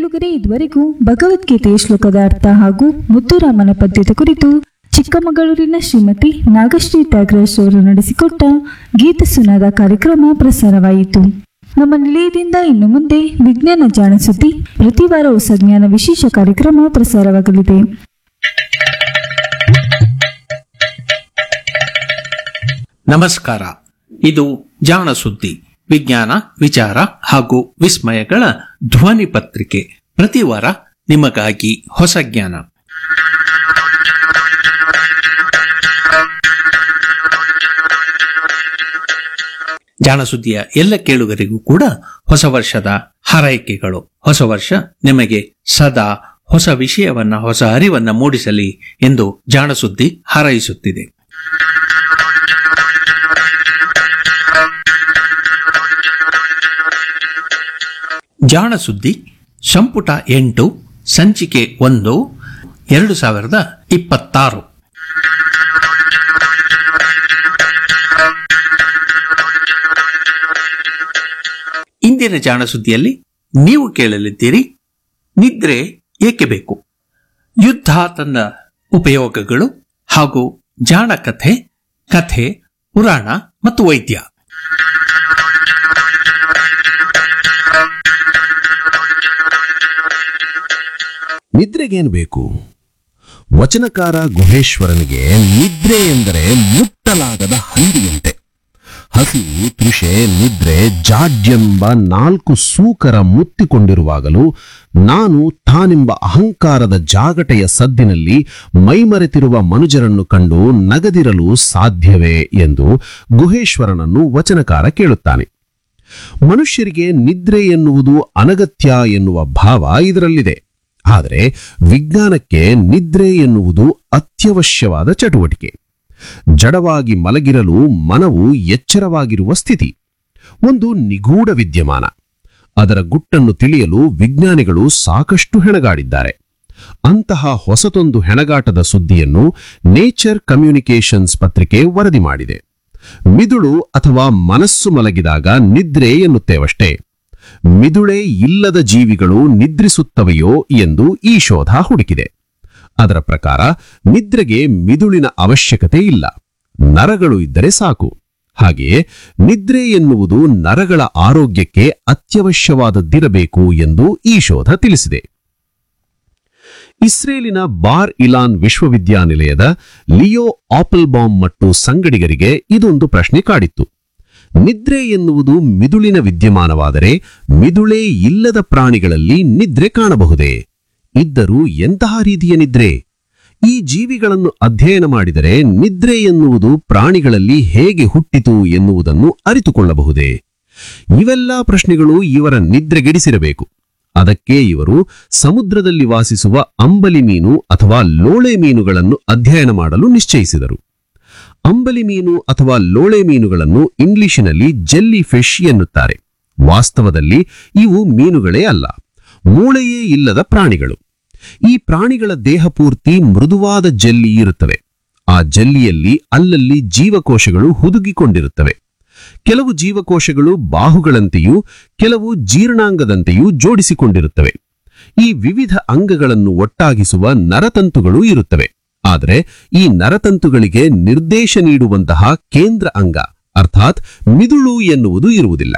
ಕೇಳುಗರೆ, ಇದುವರೆಗೂ ಭಗವದ್ಗೀತೆಯ ಶ್ಲೋಕದ ಅರ್ಥ ಹಾಗೂ ಮುತ್ತುರಾಮನ ಪದ್ಯದ ಕುರಿತು ಚಿಕ್ಕಮಗಳೂರಿನ ಶ್ರೀಮತಿ ನಾಗಶ್ರೀ ತ್ಯಾಗರಾಜ್ ಅವರು ನಡೆಸಿಕೊಟ್ಟ ಗೀತ ಸುನಾದ ಕಾರ್ಯಕ್ರಮ ಪ್ರಸಾರವಾಯಿತು. ನಮ್ಮ ನಿಲಯದಿಂದ ಇನ್ನು ಮುಂದೆ ವಿಜ್ಞಾನ ಜಾಣ ಸುದ್ದಿ, ಪ್ರತಿ ವಾರ ಹೊಸ ಜ್ಞಾನ ವಿಶೇಷ ಕಾರ್ಯಕ್ರಮ ಪ್ರಸಾರವಾಗಲಿದೆ. ನಮಸ್ಕಾರ. ಇದು ಜಾಣ ಸುದ್ದಿ, ವಿಜ್ಞಾನ, ವಿಚಾರ ಹಾಗೂ ವಿಸ್ಮಯಗಳ ಧ್ವನಿ ಪತ್ರಿಕೆ. ಪ್ರತಿ ವಾರ ನಿಮಗಾಗಿ ಹೊಸ ಜ್ಞಾನ. ಜಾಣ ಸುದ್ದಿಯ ಎಲ್ಲ ಕೇಳುಗರಿಗೂ ಕೂಡ ಹೊಸ ವರ್ಷದ ಹಾರೈಕೆಗಳು. ಹೊಸ ವರ್ಷ ನಿಮಗೆ ಸದಾ ಹೊಸ ವಿಷಯವನ್ನ, ಹೊಸ ಅರಿವನ್ನ ಮೂಡಿಸಲಿ ಎಂದು ಜಾಣ ಸುದ್ದಿ ಹಾರೈಸುತ್ತಿದೆ. ಜಾಣ ಸುದ್ದಿ ಸಂಪುಟ 8, ಸಂಚಿಕೆ 1, 2026. ಇಂದಿನ ಜಾಣ ಸುದ್ದಿಯಲ್ಲಿ ನೀವು ಕೇಳಲಿದ್ದೀರಿ: ನಿದ್ರೆ ಏಕೆ ಬೇಕು, ಯುದ್ಧ ತನ್ನ ಉಪಯೋಗಗಳು ಹಾಗೂ ಜಾಣ ಕಥೆ, ಕಥೆ, ಪುರಾಣ ಮತ್ತು ವೈದ್ಯ. ನಿದ್ರೆಗೇನು ಬೇಕು? ವಚನಕಾರ ಗುಹೇಶ್ವರನಿಗೆ ನಿದ್ರೆ ಎಂದರೆ ಮುಟ್ಟಲಾಗದ ಹಂದಿಯಂತೆ. ಹಸಿವು, ತೃಷೆ, ನಿದ್ರೆ, ಜಾಡ್ಯೆಂಬ 4 ಸೂಕರ ಮುತ್ತಿಕೊಂಡಿರುವಾಗಲೂ ನಾನು ತಾನೆಂಬ ಅಹಂಕಾರದ ಜಾಗಟೆಯ ಸದ್ದಿನಲ್ಲಿ ಮೈಮರೆತಿರುವ ಮನುಜರನ್ನು ಕಂಡು ನಗದಿರಲು ಸಾಧ್ಯವೇ ಎಂದು ಗುಹೇಶ್ವರನನ್ನು ವಚನಕಾರ ಕೇಳುತ್ತಾನೆ. ಮನುಷ್ಯರಿಗೆ ನಿದ್ರೆ ಎನ್ನುವುದು ಅನಗತ್ಯ ಎನ್ನುವ ಭಾವ ಇದರಲ್ಲಿದೆ. ಆದರೆ ವಿಜ್ಞಾನಕ್ಕೆ ನಿದ್ರೆ ಎನ್ನುವುದು ಅತ್ಯವಶ್ಯವಾದ ಚಟುವಟಿಕೆ. ಜಡವಾಗಿ ಮಲಗಿರಲು ಮನವು ಎಚ್ಚರವಾಗಿರುವ ಸ್ಥಿತಿ, ಒಂದು ನಿಗೂಢ ವಿದ್ಯಮಾನ. ಅದರ ಗುಟ್ಟನ್ನು ತಿಳಿಯಲು ವಿಜ್ಞಾನಿಗಳು ಸಾಕಷ್ಟು ಹೆಣಗಾಡಿದ್ದಾರೆ. ಅಂತಹ ಹೊಸತೊಂದು ಹೆಣಗಾಟದ ಸುದ್ದಿಯನ್ನು ನೇಚರ್ ಕಮ್ಯುನಿಕೇಷನ್ಸ್ ಪತ್ರಿಕೆ ವರದಿ ಮಾಡಿದೆ. ಮಿದುಳು ಅಥವಾ ಮನಸ್ಸು ಮಲಗಿದಾಗ ನಿದ್ರೆ ಎನ್ನುತ್ತೇವಷ್ಟೇ. ಮಿದುಳೇ ಇಲ್ಲದ ಜೀವಿಗಳು ನಿದ್ರಿಸುತ್ತವೆಯೋ ಎಂದು ಈ ಶೋಧ ಹುಡುಕಿದೆ. ಅದರ ಪ್ರಕಾರ ನಿದ್ರೆಗೆ ಮಿದುಳಿನ ಅವಶ್ಯಕತೆ ಇಲ್ಲ, ನರಗಳು ಇದ್ದರೆ ಸಾಕು. ಹಾಗೆಯೇ ನಿದ್ರೆ ಎನ್ನುವುದು ನರಗಳ ಆರೋಗ್ಯಕ್ಕೆ ಅತ್ಯವಶ್ಯವಾದದ್ದಿರಬೇಕು ಎಂದು ಈ ಶೋಧ ತಿಳಿಸಿದೆ. ಇಸ್ರೇಲಿನ ಬಾರ್ ಇಲಾನ್ ವಿಶ್ವವಿದ್ಯಾನಿಲಯದ ಲಿಯೋ ಆಪಲ್ಬಾಮ್ ಮತ್ತು ಸಂಗಡಿಗರಿಗೆ ಇದೊಂದು ಪ್ರಶ್ನೆ ಕಾಡಿತ್ತು. ನಿದ್ರೆ ಎನ್ನುವುದು ಮಿದುಳಿನ ವಿದ್ಯಮಾನವಾದರೆ ಮಿದುಳೇ ಇಲ್ಲದ ಪ್ರಾಣಿಗಳಲ್ಲಿ ನಿದ್ರೆ ಕಾಣಬಹುದೇ? ಇದ್ದರೂ ಎಂತಹ ರೀತಿಯ ನಿದ್ರೆ? ಈ ಜೀವಿಗಳನ್ನು ಅಧ್ಯಯನ ಮಾಡಿದರೆ ನಿದ್ರೆ ಎನ್ನುವುದು ಪ್ರಾಣಿಗಳಲ್ಲಿ ಹೇಗೆ ಹುಟ್ಟಿತು ಎನ್ನುವುದನ್ನು ಅರಿತುಕೊಳ್ಳಬಹುದೇ? ಇವೆಲ್ಲ ಪ್ರಶ್ನೆಗಳು ಇವರ ನಿದ್ರೆಗೆಡಿಸಿರಬೇಕು. ಅದಕ್ಕೆ ಇವರು ಸಮುದ್ರದಲ್ಲಿ ವಾಸಿಸುವ ಅಂಬಲಿ ಮೀನು ಅಥವಾ ಲೋಳೆ ಮೀನುಗಳನ್ನು ಅಧ್ಯಯನ ಮಾಡಲು ನಿಶ್ಚಯಿಸಿದರು. ಅಂಬಲಿ ಮೀನು ಅಥವಾ ಲೋಳೆ ಮೀನುಗಳನ್ನು ಇಂಗ್ಲಿಷಿನಲ್ಲಿ ಜೆಲ್ಲಿ ಫಿಶ್ ಎನ್ನುತ್ತಾರೆ. ವಾಸ್ತವದಲ್ಲಿ ಇವು ಮೀನುಗಳೇ ಅಲ್ಲ, ಮೂಳೆಯೇ ಇಲ್ಲದ ಪ್ರಾಣಿಗಳು. ಈ ಪ್ರಾಣಿಗಳ ದೇಹ ಪೂರ್ತಿ ಮೃದುವಾದ ಜೆಲ್ಲಿ ಇರುತ್ತವೆ. ಆ ಜೆಲ್ಲಿಯಲ್ಲಿ ಅಲ್ಲಲ್ಲಿ ಜೀವಕೋಶಗಳು ಹುದುಗಿಕೊಂಡಿರುತ್ತವೆ. ಕೆಲವು ಜೀವಕೋಶಗಳು ಬಾಹುಗಳಂತೆಯೂ ಕೆಲವು ಜೀರ್ಣಾಂಗದಂತೆಯೂ ಜೋಡಿಸಿಕೊಂಡಿರುತ್ತವೆ. ಈ ವಿವಿಧ ಅಂಗಗಳನ್ನು ಒಟ್ಟಾಗಿಸುವ ನರತಂತುಗಳು ಇರುತ್ತವೆ. ಆದರೆ ಈ ನರತಂತುಗಳಿಗೆ ನಿರ್ದೇಶ ನೀಡುವಂತಹ ಕೇಂದ್ರ ಅಂಗ ಅರ್ಥಾತ್ ಮಿದುಳು ಎನ್ನುವುದು ಇರುವುದಿಲ್ಲ.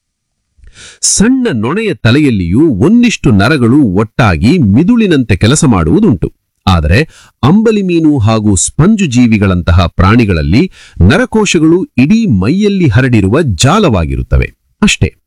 ಸಣ್ಣ ನೊಣೆಯ ತಲೆಯಲ್ಲಿಯೂ ಒಂದಿಷ್ಟು ನರಗಳು ಒಟ್ಟಾಗಿ ಮಿದುಳಿನಂತೆ ಕೆಲಸ ಮಾಡುವುದುಂಟು. ಆದರೆ ಅಂಬಲಿ ಮೀನು ಹಾಗೂ ಸ್ಪಂಜು ಜೀವಿಗಳಂತಹ ಪ್ರಾಣಿಗಳಲ್ಲಿ ನರಕೋಶಗಳು ಇಡೀ ಮೈಯಲ್ಲಿ ಹರಡಿರುವ ಜಾಲವಾಗಿರುತ್ತವೆ ಅಷ್ಟೇ.